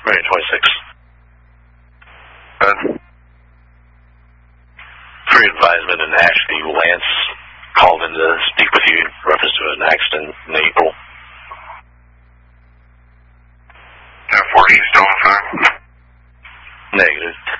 Meridian 26. For your advisement, and actually Lance called in to speak with you in reference to an accident in April. 1040, still on time? Negative.